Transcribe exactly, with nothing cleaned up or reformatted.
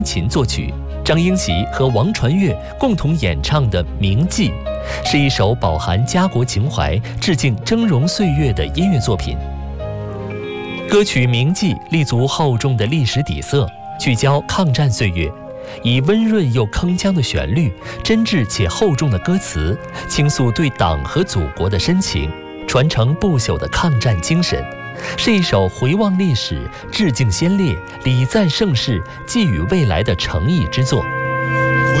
琴作曲，张英习和王传岳共同演唱的《铭记》，是一首饱含家国情怀、致敬峥嵘岁月的音乐作品。歌曲《铭记》立足厚重的历史底色，聚焦抗战岁月，以温润又铿锵的旋律、真挚且厚重的歌词，倾诉对党和祖国的深情，传承不朽的抗战精神，是一首回望历史、致敬先烈、礼赞盛世、寄予未来的诚意之作。